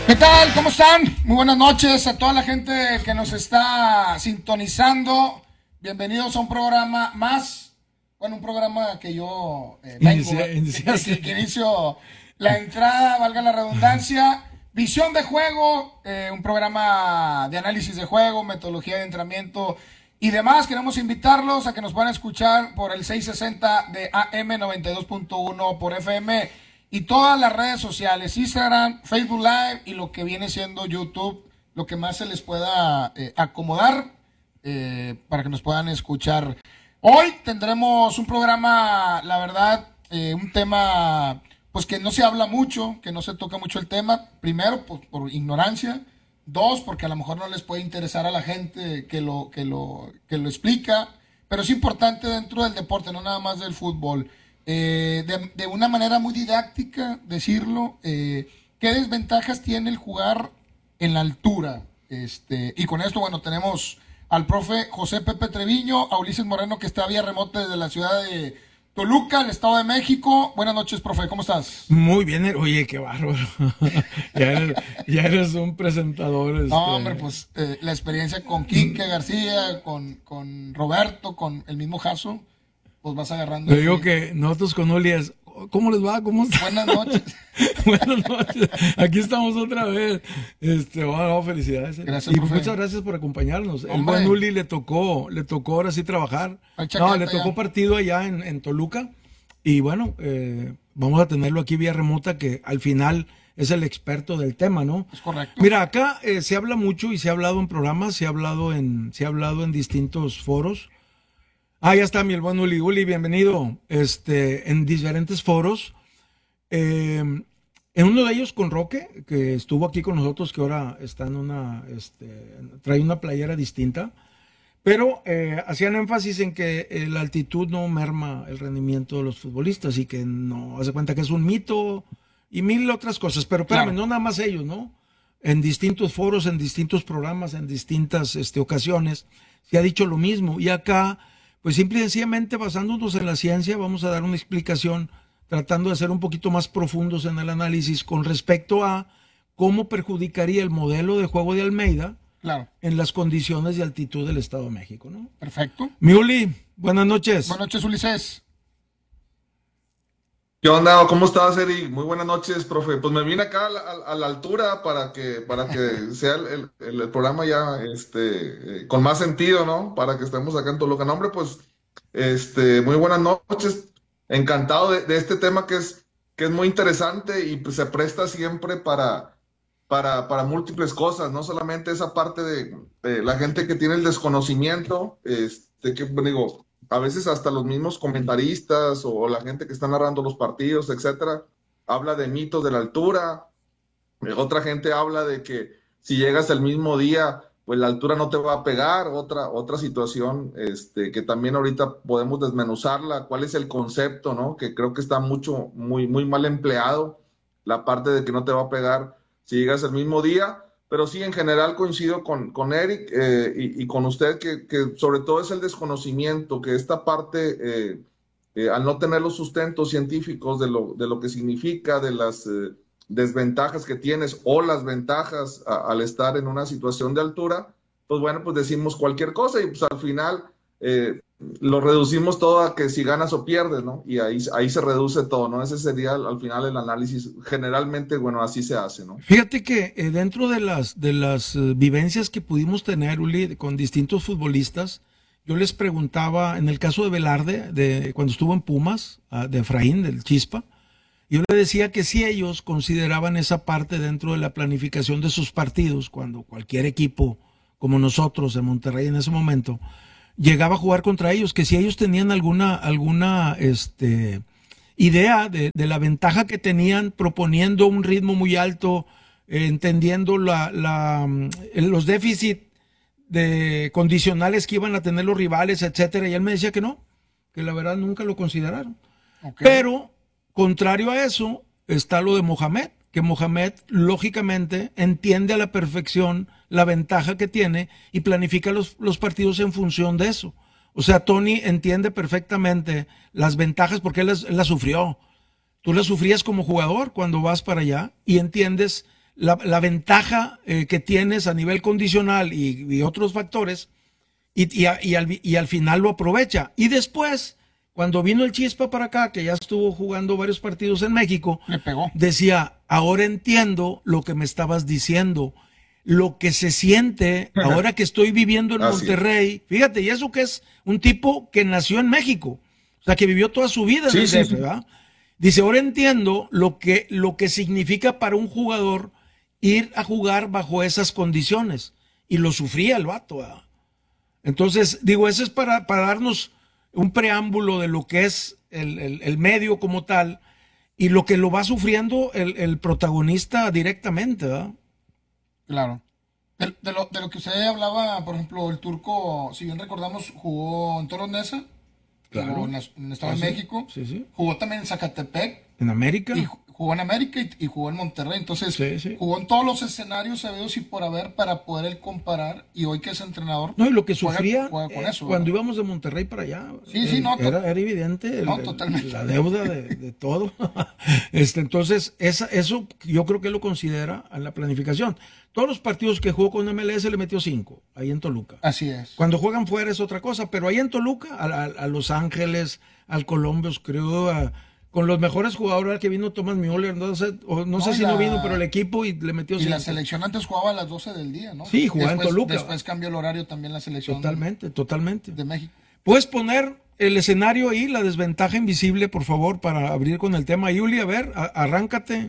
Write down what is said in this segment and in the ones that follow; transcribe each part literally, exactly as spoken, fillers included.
¿Qué tal? ¿Cómo están? Muy buenas noches a toda la gente que nos está sintonizando. Bienvenidos a un programa más. Bueno, un programa que yo eh, vengo, Inicia, que, que, que inicio la entrada, valga la redundancia. Visión de juego, eh, un programa de análisis de juego, metodología de entrenamiento y demás. Queremos invitarlos a que nos puedan escuchar por el seiscientos sesenta de A M noventa y dos punto uno por F M y todas las redes sociales, Instagram, Facebook Live y lo que viene siendo YouTube, lo que más se les pueda eh, acomodar eh, para que nos puedan escuchar. Hoy tendremos un programa, la verdad, eh, un tema pues que no se habla mucho, que no se toca mucho el tema. Primero, pues, por ignorancia. Dos, porque a lo mejor no les puede interesar a la gente que lo, que lo, que lo explica. Pero es importante dentro del deporte, no nada más del fútbol. Eh, de, de una manera muy didáctica decirlo, eh, ¿qué desventajas tiene el jugar en la altura? Este, y con esto, bueno, tenemos al profe José Pepe Treviño, a Ulises Moreno, que está vía remota desde la ciudad de Toluca, el Estado de México. Buenas noches, profe, ¿cómo estás? Muy bien, oye, qué bárbaro. ya, eres, ya eres un presentador. Este... No, hombre, pues eh, la experiencia con Quique García, con, con Roberto, con el mismo Jaso, pues vas agarrando. Le digo que nosotros con Uli es, ¿cómo les va? ¿Cómo están? Buenas noches. Buenas noches. Aquí estamos otra vez. Este, bueno, felicidades. Gracias, y profe. muchas gracias por acompañarnos. Hombre. El buen Uli le tocó, le tocó ahora sí trabajar. No, le tocó ya. partido allá en, en Toluca. Y bueno, eh, vamos a tenerlo aquí vía remota, que al final es el experto del tema, ¿no? Es correcto. Mira, acá eh, se habla mucho y se ha hablado en programas, se ha hablado en, se ha hablado en distintos foros. Ah, ya está mi el buen Uli. Uli, bienvenido. Este, en diferentes foros. Eh, en uno de ellos con Roque, que estuvo aquí con nosotros, que ahora está en una, este, trae una playera distinta. Pero eh, hacían énfasis en que eh, la altitud no merma el rendimiento de los futbolistas y que no, hace cuenta que es un mito y mil otras cosas. Pero espérame, Claro. no nada más ellos, ¿no? En distintos foros, en distintos programas, en distintas este, ocasiones, se ha dicho lo mismo. Y acá, pues simple y sencillamente basándonos en la ciencia, vamos a dar una explicación tratando de ser un poquito más profundos en el análisis con respecto a cómo perjudicaría el modelo de juego de Almeida. Claro. En las condiciones de altitud del Estado de México, ¿no? Perfecto. Mi Uli, buenas noches. Buenas noches, Ulises. ¿Qué onda? ¿Cómo estás, Eri? Muy buenas noches, profe. Pues me vine acá a la, a la altura para que, para que sea el, el, el programa ya este, eh, con más sentido, ¿no? Para que estemos acá en Toluca. No, hombre, pues, este, muy buenas noches. Encantado de, de este tema que es, que es muy interesante y pues, se presta siempre para, para, para múltiples cosas, no solamente esa parte de, de la gente que tiene el desconocimiento, este, que digo, a veces hasta los mismos comentaristas o la gente que está narrando los partidos, etcétera, habla de mitos de la altura. Eh, otra gente habla de que si llegas el mismo día, pues la altura no te va a pegar. Otra, otra situación este, que también ahorita podemos desmenuzarla, cuál es el concepto, ¿no? Que creo que está mucho, muy, muy mal empleado, la parte de que no te va a pegar si llegas el mismo día. Pero sí, en general coincido con, con Eric eh, y, y con usted que, que sobre todo es el desconocimiento, que esta parte, eh, eh, al no tener los sustentos científicos de lo, de lo que significa, de las eh, desventajas que tienes o las ventajas a, al estar en una situación de altura, pues bueno, pues decimos cualquier cosa y pues al final eh, lo reducimos todo a que si ganas o pierdes, ¿no? Y ahí, ahí se reduce todo, ¿no? Ese sería al, al final el análisis. Generalmente, bueno, así se hace, ¿no? Fíjate que eh, dentro de las, de las eh, vivencias que pudimos tener, Uli, con distintos futbolistas, yo les preguntaba, en el caso de Velarde, de, cuando estuvo en Pumas, uh, de Efraín, del Chispa, yo le decía que si ellos consideraban esa parte dentro de la planificación de sus partidos, cuando cualquier equipo como nosotros en Monterrey en ese momento llegaba a jugar contra ellos, que si ellos tenían alguna, alguna este, idea de, de la ventaja que tenían proponiendo un ritmo muy alto, eh, entendiendo la, la, los déficits de condicionales que iban a tener los rivales, etcétera, y él me decía que no, que la verdad nunca lo consideraron. Okay. Pero, contrario a eso, está lo de Mohamed, que Mohamed lógicamente entiende a la perfección la ventaja que tiene y planifica los, los partidos en función de eso. O sea, Tony entiende perfectamente las ventajas porque él las, él las sufrió. Tú las sufrías como jugador cuando vas para allá y entiendes la, la ventaja eh, que tienes a nivel condicional y, y otros factores, y, y, a, y, al, y al final lo aprovecha. Y después, cuando vino el Chispa para acá, que ya estuvo jugando varios partidos en México, Le pegó. decía, ahora entiendo lo que me estabas diciendo, lo que se siente ahora que estoy viviendo en Así es. Monterrey. Fíjate, y eso que es un tipo que nació en México, o sea, que vivió toda su vida en Sí, el sí, D F, sí. ¿verdad? Dice, ahora entiendo lo que, lo que significa para un jugador ir a jugar bajo esas condiciones. Y lo sufría el vato, ¿verdad? Entonces, digo, ese es para, para darnos un preámbulo de lo que es el, el, el medio como tal y lo que lo va sufriendo el, el protagonista directamente, ¿verdad? Claro. De, de lo, de lo que usted hablaba, por ejemplo, el turco, si bien recordamos, jugó en Toros Neza, Claro. jugó en, la- en el Estado Ah, de sí. México, Sí, sí. jugó también en Zacatepec, En América. y ju- jugó en América y, y jugó en Monterrey. Entonces, Sí, sí. jugó en todos los escenarios sabidos y por haber para poder él comparar. Y hoy que es entrenador, No, y lo que juega- sufría juega con eh, eso, cuando ¿verdad? íbamos de Monterrey para allá. Sí, sí, eh, no, to- era, era evidente el- no, el- totalmente. la deuda de, de todo. este, entonces, esa, eso yo creo que él lo considera en la planificación. Todos los partidos que jugó con M L S le metió cinco, ahí en Toluca. Así es. Cuando juegan fuera es otra cosa, pero ahí en Toluca, a, a- a Los Ángeles, al Columbus Crew, a- con los mejores jugadores que vino Thomas Müller, no sé, o no No, sé y si la- no vino, pero el equipo y le metió Y la cinco. selección antes jugaba a las doce del día, ¿no? Sí, jugaba en Después- Toluca. Después cambió el horario también la selección Totalmente, totalmente. de México. ¿Puedes poner el escenario ahí, la desventaja invisible, por favor, para abrir con el tema? Yuli, a ver, a- arráncate.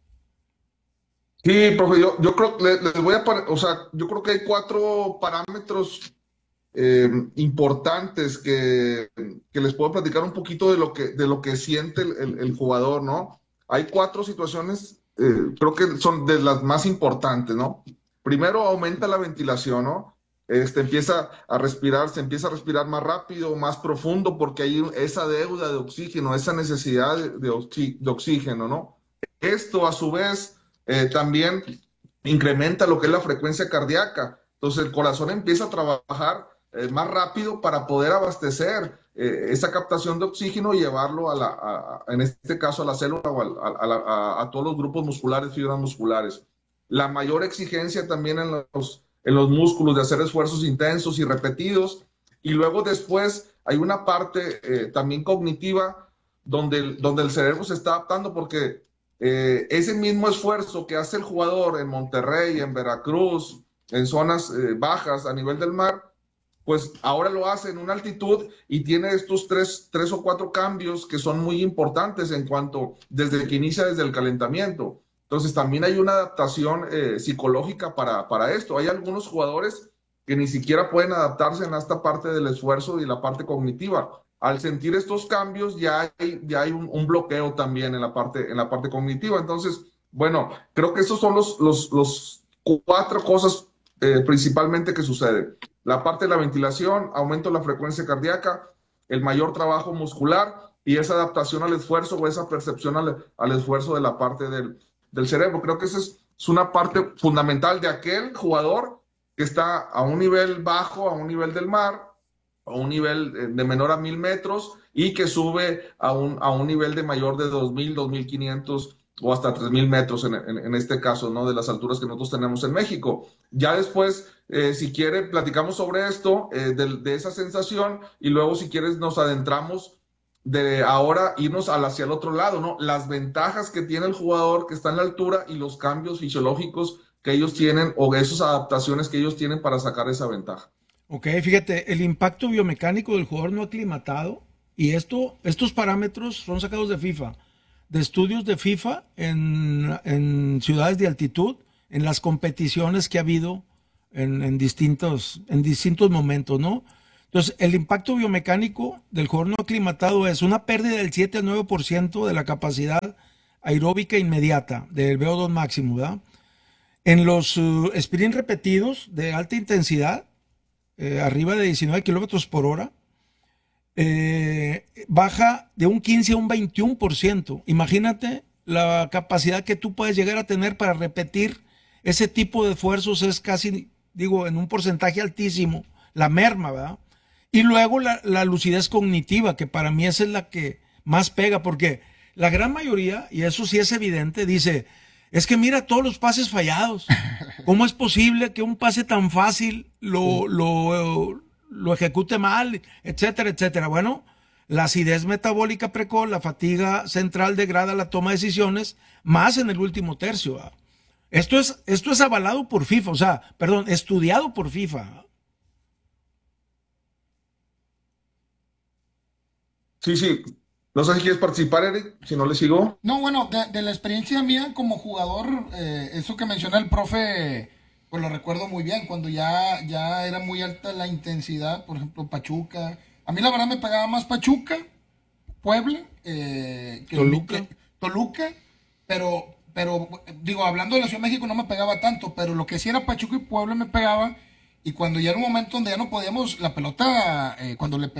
Sí, profe, yo, yo creo que le- les voy a, par- o sea, yo creo que hay cuatro parámetros eh, importantes que, que les puedo platicar un poquito de lo que, de lo que siente el, el- el jugador, ¿no? Hay cuatro situaciones, eh, creo que son de las más importantes, ¿no? Primero, aumenta la ventilación, ¿no? Este, empieza a respirar, se empieza a respirar más rápido, más profundo, porque hay esa deuda de oxígeno, esa necesidad de, de oxi- de oxígeno, ¿no? Esto, a su vez, eh, también incrementa lo que es la frecuencia cardíaca. Entonces, el corazón empieza a trabajar eh, más rápido para poder abastecer eh, esa captación de oxígeno y llevarlo a la, a- a- en este caso a la célula o al- a, a la- a- a todos los grupos musculares, fibras musculares. La mayor exigencia también en los, en los músculos de hacer esfuerzos intensos y repetidos. Y luego después hay una parte eh, también cognitiva donde el, donde el cerebro se está adaptando porque eh, ese mismo esfuerzo que hace el jugador en Monterrey, en Veracruz, en zonas eh, bajas a nivel del mar, pues ahora lo hace en una altitud y tiene estos tres, tres o cuatro cambios que son muy importantes en cuanto, desde que inicia, desde el calentamiento. Entonces también hay una adaptación eh, psicológica para, para esto. Hay algunos jugadores que ni siquiera pueden adaptarse en esta parte del esfuerzo y la parte cognitiva. Al sentir estos cambios ya hay, ya hay un, un bloqueo también en la parte, en la parte cognitiva. Entonces, bueno, creo que esos son los, los, los cuatro cosas eh, principalmente que suceden. La parte de la ventilación, aumento de la frecuencia cardíaca, el mayor trabajo muscular y esa adaptación al esfuerzo o esa percepción al, al esfuerzo de la parte del, del cerebro. Creo que esa es, es una parte fundamental de aquel jugador que está a un nivel bajo, a un nivel del mar, a un nivel de menor a mil metros y que sube a un, a un nivel de mayor de dos mil, dos mil quinientos o hasta tres mil metros en, en, en este caso, ¿no? De las alturas que nosotros tenemos en México. Ya después, eh, si quiere, platicamos sobre esto, eh, de, de esa sensación y luego, si quieres, nos adentramos de ahora irnos al, hacia el otro lado, ¿no? Las ventajas que tiene el jugador que está en la altura y los cambios fisiológicos que ellos tienen o esas adaptaciones que ellos tienen para sacar esa ventaja. Ok, fíjate, el impacto biomecánico del jugador no aclimatado, y esto, estos parámetros son sacados de FIFA, de estudios de FIFA en, en ciudades de altitud, en las competiciones que ha habido en, en, distintos, en distintos momentos, ¿no? Entonces, el impacto biomecánico del jugador no aclimatado es una pérdida del siete al nueve por ciento de la capacidad aeróbica inmediata del V O dos máximo, ¿verdad? En los uh, sprint repetidos de alta intensidad, eh, arriba de diecinueve kilómetros por hora, eh, baja de un quince a un veintiuno por ciento. Imagínate la capacidad que tú puedes llegar a tener para repetir ese tipo de esfuerzos, es casi, digo, en un porcentaje altísimo, la merma, ¿verdad? Y luego la, la lucidez cognitiva, que para mí esa es la que más pega, porque la gran mayoría, y eso sí es evidente, dice, Es que mira todos los pases fallados. ¿Cómo es posible que un pase tan fácil lo, lo, lo ejecute mal, etcétera, etcétera? Bueno, la acidez metabólica precoz, la fatiga central degrada la toma de decisiones, más en el último tercio. ¿Va? Esto es, esto es avalado por FIFA, o sea, perdón, estudiado por FIFA. Sí, sí. No sé si quieres participar, Eric, si no le sigo. No, bueno, de, de la experiencia mía como jugador, eh, eso que menciona el profe, pues lo recuerdo muy bien, cuando ya, ya era muy alta la intensidad, por ejemplo, Pachuca. A mí la verdad me pegaba más Pachuca, Puebla, eh, que Toluca. que Toluca, pero, pero digo, hablando de la Ciudad de México no me pegaba tanto, pero lo que sí era Pachuca y Puebla me pegaba, y cuando ya era un momento donde ya no podíamos, la pelota, eh, cuando le